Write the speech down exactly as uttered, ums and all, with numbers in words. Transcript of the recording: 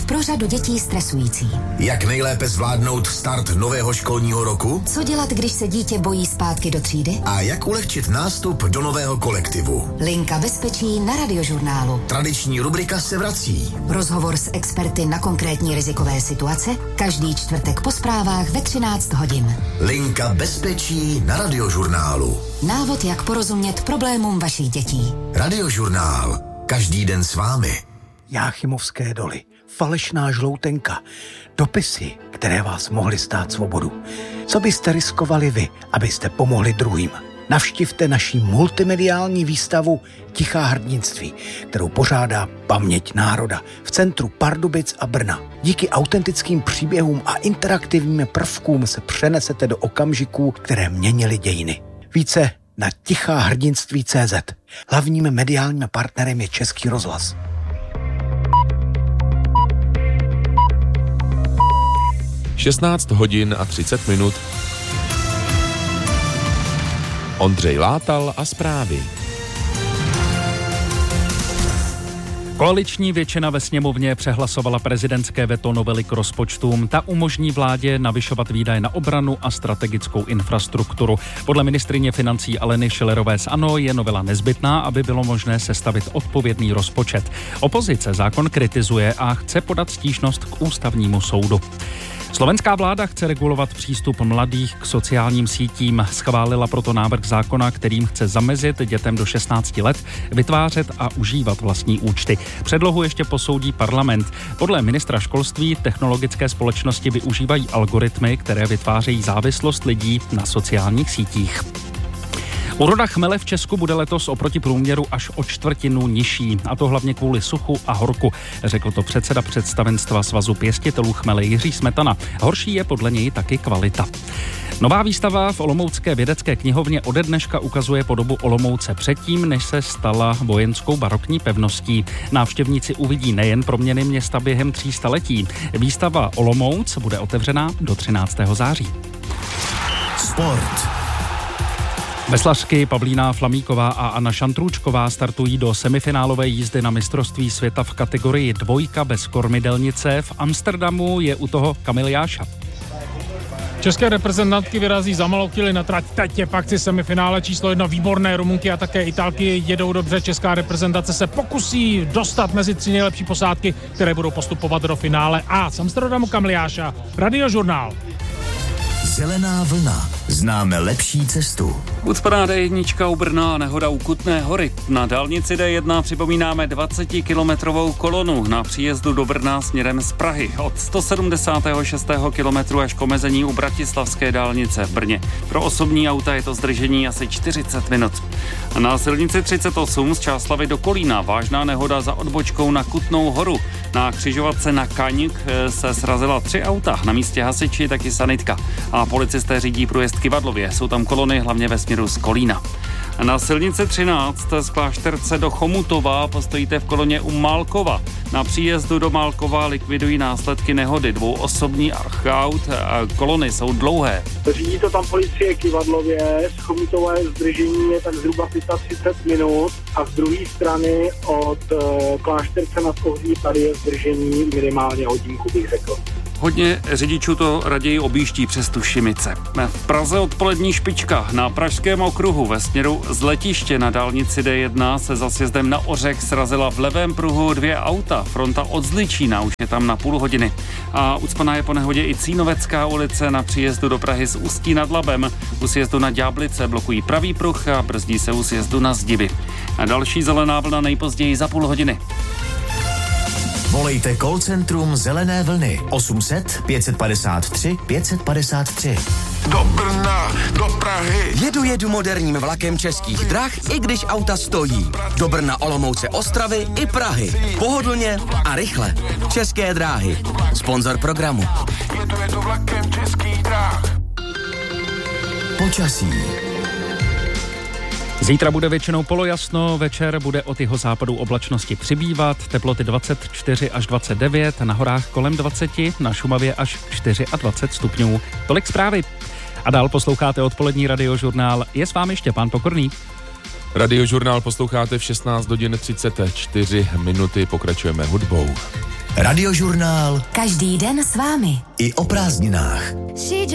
být pro řadu dětí stresující. Jak nejlépe zvládnout start nového školního roku? Co dělat, když se dítě bojí zpátky do třídy? A jak ulehčit nástup do nového kolektivu? Linka bezpečí na Radiožurnálu. Tradiční rubrika se vrací. Rozhovor s experty na konkrétní rizikové situace každý čtvrtek po zprávách ve třináct hodin. Linka bezpečí na Radiožurnálu. Návod, jak porozumět problémům vašich dětí. Radiožurnál. Každý den s vámi. Jáchymovské doly. Falešná žloutenka. Dopisy, které vás mohly stát svobodu. Co byste riskovali vy, abyste pomohli druhým? Navštivte naši multimediální výstavu Tichá hrdinství, kterou pořádá Paměť národa v centru Pardubic a Brna. Díky autentickým příběhům a interaktivním prvkům se přenesete do okamžiků, které měnily dějiny. Více na tichá hrdinství tečka cé zet. Hlavním mediálním partnerem je Český rozhlas. šestnáct hodin a třicet minut. Ondřej Látal a zprávy. Koaliční většina ve sněmovně přehlasovala prezidentské veto novely k rozpočtům. Ta umožní vládě navyšovat výdaje na obranu a strategickou infrastrukturu. Podle ministryně financí Aleny Schillerové z ANO je novela nezbytná, aby bylo možné sestavit odpovědný rozpočet. Opozice zákon kritizuje a chce podat stížnost k ústavnímu soudu. Slovenská vláda chce regulovat přístup mladých k sociálním sítím. Schválila proto návrh zákona, kterým chce zamezit dětem do šestnácti let vytvářet a užívat vlastní účty. Předlohu ještě posoudí parlament. Podle ministra školství technologické společnosti využívají algoritmy, které vytvářejí závislost lidí na sociálních sítích. Úroda chmele v Česku bude letos oproti průměru až o čtvrtinu nižší, a to hlavně kvůli suchu a horku, řekl to předseda představenstva Svazu pěstitelů chmele Jiří Smetana. Horší je podle něj taky kvalita. Nová výstava v Olomoucké vědecké knihovně ode dneška ukazuje podobu Olomouce předtím, než se stala vojenskou barokní pevností. Návštěvníci uvidí nejen proměny města během tří staletí. Výstava Olomouc bude otevřená do třináctého září. Sport. Veslařky Pavlína Flamíková a Anna Šantrůčková startují do semifinálové jízdy na mistrovství světa v kategorii dvojka bez kormidelnice. V Amsterdamu je u toho Kamil Jáša. České reprezentantky vyrazí za malou chvíli na trať. Teď je v akci semifinále číslo jedna. Výborné Rumunky a také Italky jedou dobře. Česká reprezentace se pokusí dostat mezi tři nejlepší posádky, které budou postupovat do finále. A z Amsterdamu Kamil Jáša, Radiožurnál. Zelená vlna. Známe lepší cestu. Ucpaná dé jedna u Brna a nehoda u Kutné Hory. Na dálnici dé jedna připomínáme dvacetikilometrovou kolonu na příjezdu do Brna směrem z Prahy. Od sto sedmdesátého šestého kilometru až k omezení u Bratislavské dálnice v Brně. Pro osobní auta je to zdržení asi čtyřicet minut. Na silnici třicet osm z Čáslavi do Kolína vážná nehoda za odbočkou na Kutnou Horu. Na křižovatce na Kaňk se srazila tři auta. Na místě hasiči taky sanitka. A policisté řídí průjezd k Kivadlově. Jsou tam kolony hlavně ve směru z Kolína. Na silnici třináct z Klášterce do Chomutova postojíte v koloně u Málkova. Na příjezdu do Málkova likvidují následky nehody dvou osobních aut. Kolony jsou dlouhé. Řídí to tam policie Kivadlově, z Chomutova je zdržení je tak zhruba třicet pět minut a z druhé strany od Klášterce nad Ohří tady je zdržení minimálně hodinku, bych řekl. Hodně řidičů to raději objíždí přes tu Šimice. V Praze odpolední špička. Na pražském okruhu ve směru z letiště na dálnici dé jedna se za sjezdem na Ořech srazila v levém pruhu dvě auta. Fronta od Zličína už je tam na půl hodiny. A ucpaná je po nehodě i Cínovecká ulice na příjezdu do Prahy z Ústí nad Labem. U sjezdu na Ďáblice blokují pravý pruh a brzdí se u sjezdu na Zdiby. A další zelená vlna nejpozději za půl hodiny. Volejte call centrum Zelené vlny osm set pět padesát tři pět padesát tři. Do Brna, do Prahy. Jedu jedu moderním vlakem Českých drah, i když auta stojí. Do Brna, Olomouce, Ostravy i Prahy. Pohodlně a rychle. České dráhy. Sponzor programu. Jedu jedu vlakem Českých drah. Počasí. Zítra bude většinou polojasno, večer bude od jihozápadu oblačnosti přibývat, teploty dvacet čtyři až dvacet devět, na horách kolem dvacet, na Šumavě až dvacet čtyři stupňů. Tolik zprávy. A dál posloucháte odpolední Radiožurnál. Je s vámi Štěpán Pokorný. Radiožurnál posloucháte v šestnáct hodin třicet čtyři minuty, pokračujeme hudbou. Radiožurnál Každý den s vámi. i o prázdninách.